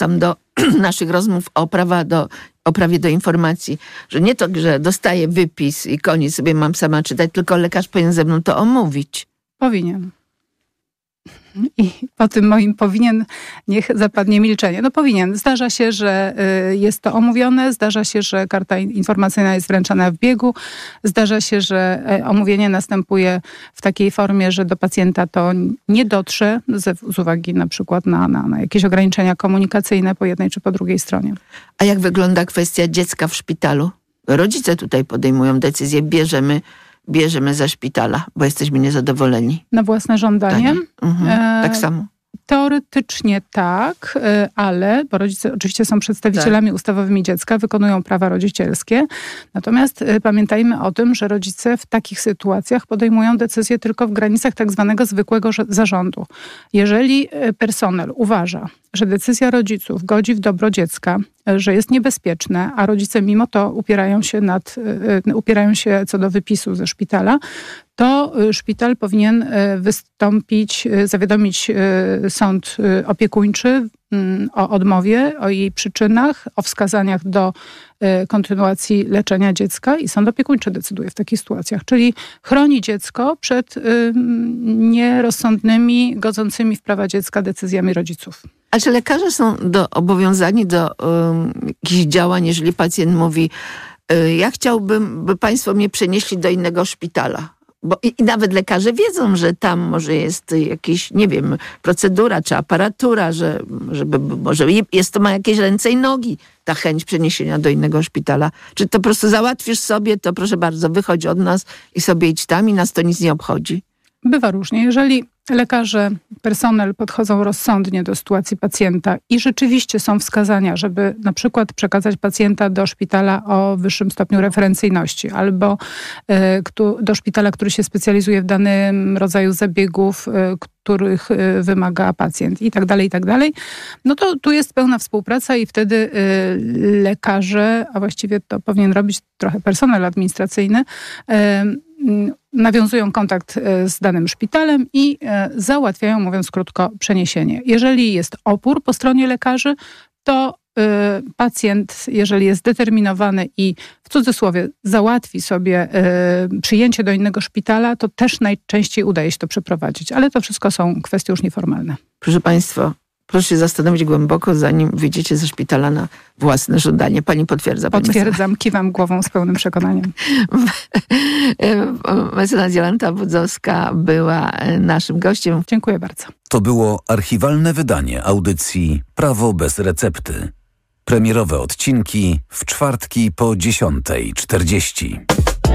tam do naszych rozmów o prawie do informacji, że nie to, że dostaję wypis i koniec, sobie mam sama czytać, tylko lekarz powinien ze mną to omówić. Powinien. I po tym moim powinien niech zapadnie milczenie. No powinien. Zdarza się, że jest to omówione, zdarza się, że karta informacyjna jest wręczana w biegu, zdarza się, że omówienie następuje w takiej formie, że do pacjenta to nie dotrze z uwagi na przykład na jakieś ograniczenia komunikacyjne po jednej czy po drugiej stronie. A jak wygląda kwestia dziecka w szpitalu? Rodzice tutaj podejmują decyzję, bierzemy ze szpitala, bo jesteśmy niezadowoleni. Na własne żądanie? Tak samo. Teoretycznie tak, ale, bo rodzice oczywiście są przedstawicielami ustawowymi dziecka, wykonują prawa rodzicielskie. Natomiast pamiętajmy o tym, że rodzice w takich sytuacjach podejmują decyzje tylko w granicach tak zwanego zwykłego zarządu. Jeżeli personel uważa, że decyzja rodziców godzi w dobro dziecka, że jest niebezpieczne, a rodzice mimo to upierają się co do wypisu ze szpitala, to szpital powinien zawiadomić sąd opiekuńczy o odmowie, o jej przyczynach, o wskazaniach do kontynuacji leczenia dziecka i sąd opiekuńczy decyduje w takich sytuacjach. Czyli chroni dziecko przed nierozsądnymi, godzącymi w prawa dziecka decyzjami rodziców. A czy lekarze są obowiązani do jakichś działań, jeżeli pacjent mówi, ja chciałbym, by państwo mnie przenieśli do innego szpitala? Bo i nawet lekarze wiedzą, że tam może jest jakaś, nie wiem, procedura czy aparatura, żeby może ma jakieś ręce i nogi, ta chęć przeniesienia do innego szpitala. Czy to po prostu załatwisz sobie, to proszę bardzo, wychodź od nas i sobie idź tam i nas to nic nie obchodzi? Bywa różnie. Jeżeli lekarze, personel podchodzą rozsądnie do sytuacji pacjenta i rzeczywiście są wskazania, żeby na przykład przekazać pacjenta do szpitala o wyższym stopniu referencyjności albo do szpitala, który się specjalizuje w danym rodzaju zabiegów, których wymaga pacjent i tak dalej, no to tu jest pełna współpraca i wtedy lekarze, a właściwie to powinien robić trochę personel administracyjny, nawiązują kontakt z danym szpitalem i załatwiają, mówiąc krótko, przeniesienie. Jeżeli jest opór po stronie lekarzy, to pacjent, jeżeli jest zdeterminowany i w cudzysłowie załatwi sobie przyjęcie do innego szpitala, to też najczęściej udaje się to przeprowadzić. Ale to wszystko są kwestie już nieformalne. Proszę państwa, proszę się zastanowić głęboko, zanim wyjdziecie ze szpitala na własne żądanie. Pani potwierdza? Potwierdzam, kiwam głową z pełnym przekonaniem. Mecenas Jolanta Budzowska była naszym gościem. Dziękuję bardzo. To było archiwalne wydanie audycji Prawo bez recepty. Premierowe odcinki w czwartki po 10:40.